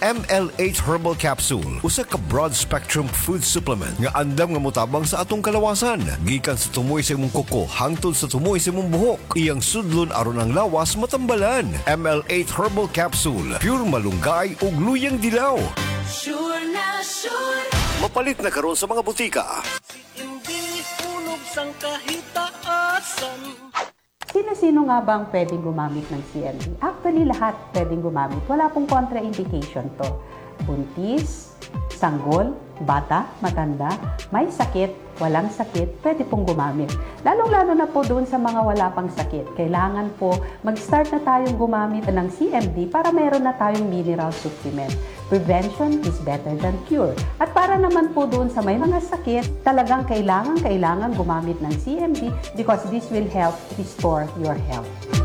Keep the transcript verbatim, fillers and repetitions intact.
M L H Herbal Capsule usa ka broad spectrum food supplement nga andam nga motabang sa atong kalawasan gikan sa tumoy sa imong kuko hangtod sa tumoy sa imong buhok. Iyang sudlon aron ang lawas matambalan. M L H Herbal Capsule, pure malunggay ug luyang dilaw. Sure na sure. Mapalit na karon sa mga butika. Hindi unog sang kahitaasan. Sino-sino nga bang pwedeng gumamit ng C M D? Actually, lahat pwedeng gumamit. Wala pong contraindication to. Buntis, sanggol, bata, matanda, may sakit, walang sakit, pwede pong gumamit. Lalong-lalo na po doon sa mga wala pang sakit. Kailangan po mag-start na tayong gumamit ng C M D para meron na tayong mineral supplement. Prevention is better than cure. At para naman po doon sa may mga sakit, talagang kailangan-kailangan gumamit ng C M D because this will help restore your health.